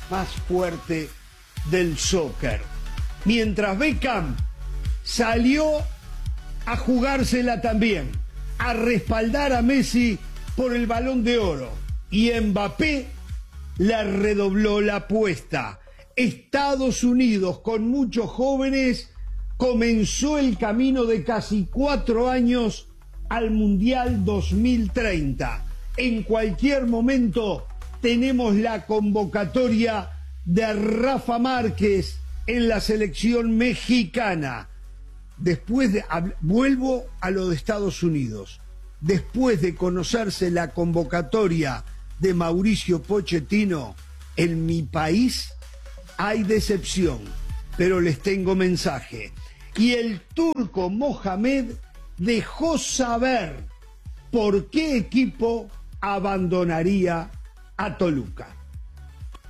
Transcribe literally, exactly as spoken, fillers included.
más fuerte del soccer. Mientras Beckham salió a jugársela también, a respaldar a Messi por el Balón de Oro. Y Mbappé la redobló la apuesta. Estados Unidos, con muchos jóvenes, comenzó el camino de casi cuatro años al Mundial dos mil treinta. En cualquier momento tenemos la convocatoria de Rafa Márquez en la selección mexicana. Después de, vuelvo a lo de Estados Unidos. Después de conocerse la convocatoria de Mauricio Pochettino, en mi país hay decepción, pero les tengo mensaje. Y el turco Mohamed dejó saber por qué equipo abandonaría a Toluca.